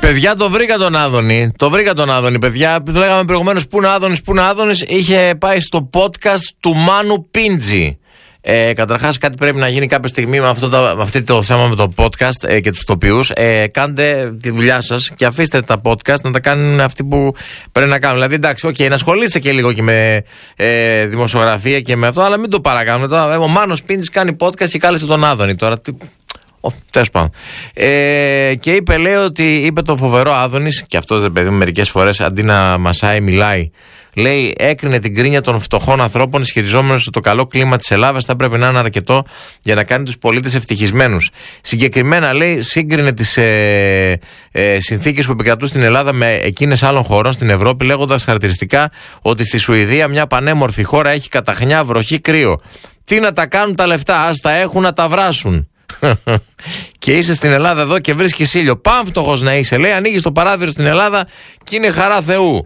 Παιδιά, το βρήκα τον Άδωνη. Παιδιά. Λέγαμε προηγουμένως πού είναι Άδωνης. Είχε πάει στο podcast του Μάνου Πίντζη. Καταρχάς, κάτι πρέπει να γίνει κάποια στιγμή με αυτό το θέμα με το podcast και τους τοπιούς. Κάντε τη δουλειά σας και αφήστε τα podcast να τα κάνουν αυτοί που πρέπει να κάνουν. Δηλαδή, εντάξει, να ασχολείστε και λίγο και με δημοσιογραφία και με αυτό, αλλά μην το παρακάνουμε. Ο Μάνος Πίντζης κάνει podcast και κάλεσε τον Άδωνη τώρα. Τέλος πάντων. Και είπε το φοβερό Άδωνης, και αυτός δεν παιδί μερικές φορές αντί να μασάει, μιλάει. Λέει, έκρινε την κρίνια των φτωχών ανθρώπων, ισχυριζόμενος ότι το καλό κλίμα της Ελλάδας θα πρέπει να είναι αρκετό για να κάνει τους πολίτες ευτυχισμένους. Συγκεκριμένα, λέει, σύγκρινε τις συνθήκες που επικρατούν στην Ελλάδα με εκείνες άλλων χωρών στην Ευρώπη, λέγοντας χαρακτηριστικά ότι στη Σουηδία, μια πανέμορφη χώρα, έχει καταχνιά, βροχή, κρύο. Τι να τα κάνουν τα λεφτά, ας τα έχουν να τα βράσουν. Και είσαι στην Ελλάδα εδώ και βρίσκεις ήλιο. Πάμφτωχος να είσαι, λέει, ανοίγεις το παράθυρο στην Ελλάδα και είναι χαρά Θεού.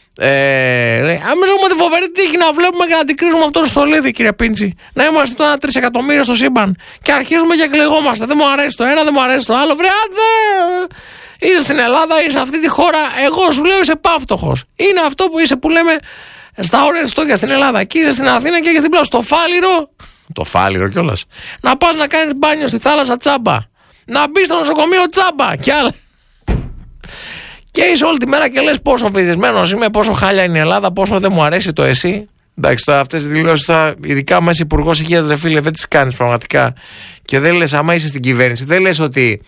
Αμέσως έχουμε τη φοβερή τύχη να βλέπουμε και να την κρίνουμε αυτό στο στολίδι, κύριε Πίντζη. Να είμαστε τώρα 3 εκατομμύρια στο σύμπαν και αρχίζουμε και εκλεγόμαστε. Δεν μου αρέσει το ένα, δεν μου αρέσει το άλλο. Βρε, είσαι στην Ελλάδα, είσαι αυτή τη χώρα. Εγώ σου λέω είσαι πάμφτωχος. Είναι αυτό που είσαι, που λέμε στα όρια της φτώχειας στην Ελλάδα. Και είσαι στην Αθήνα και έχεις την πλάτη στο Φάληρο. Το Φάληρο κιόλας. Να πας να κάνεις μπάνιο στη θάλασσα τσάμπα. Να μπεις στο νοσοκομείο τσάμπα. Και άλλα. Και είσαι όλη τη μέρα και λες πόσο βυθισμένος είμαι, πόσο χάλια είναι η Ελλάδα, πόσο δεν μου αρέσει το εσύ. Εντάξει, τώρα αυτές οι δηλώσεις, ειδικά άμα είσαι υπουργός υγείας, ρε φίλε, δεν τις κάνεις πραγματικά. Και δεν λες, άμα είσαι στην κυβέρνηση, δεν λες ότι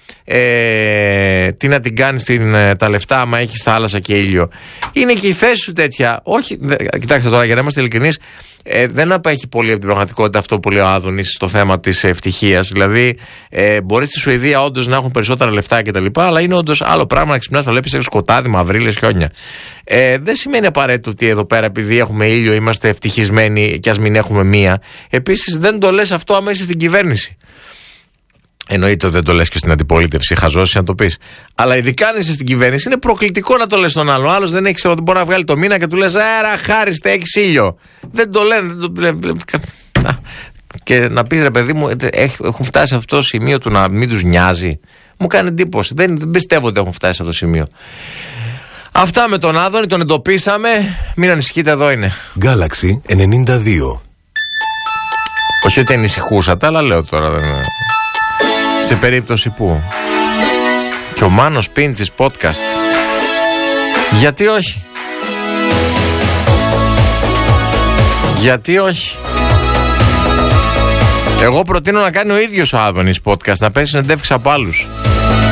τι να την κάνεις τα λεφτά άμα έχεις θάλασσα και ήλιο. Είναι και η θέση σου τέτοια. Όχι, κοιτάξτε τώρα, για να είμαστε ειλικρινείς, δεν απέχει πολύ από την πραγματικότητα αυτό που λέει ο Άδωνης στο θέμα της ευτυχίας. Δηλαδή, μπορεί στη Σουηδία όντως να έχουν περισσότερα λεφτά κτλ. Αλλά είναι όντως άλλο πράγμα να ξυπνάς να βλέπεις σκοτάδι, μαυρίλες, χιόνια. Δεν σημαίνει απαραίτητο ότι εδώ πέρα, επειδή έχουμε ήλιο, είμαστε ευτυχισμένοι και ας μην έχουμε μία. Επίσης, δεν το λες αυτό άμα είσαι στην κυβέρνηση. Εννοείται ότι δεν το λες και στην αντιπολίτευση, χαζώσεις να το πεις. Αλλά ειδικά αν είσαι στην κυβέρνηση, είναι προκλητικό να το λες στον άλλο. Ο άλλος δεν έχει ότι μπορεί να βγάλει το μήνα και του λες, χάριστε, έχεις ήλιο. Δεν το λένε. Και να πεις, ρε παιδί μου, έχουν φτάσει σε αυτό το σημείο του να μην τους νοιάζει. Μου κάνει εντύπωση. Δεν πιστεύω ότι έχουν φτάσει σε αυτό το σημείο. Αυτά με τον Άδωνη, τον εντοπίσαμε. Μην ανησυχείτε, εδώ είναι. Galaxy 92. Όχι ότι ανησυχούσατε, αλλά λέω τώρα δεν. Σε περίπτωση που. Και ο Μάνος Πίντζης podcast. Γιατί όχι. Γιατί όχι. Εγώ προτείνω να κάνει ο ίδιος ο Άδωνης podcast, να παίρνει συνεντεύξεις από άλλους.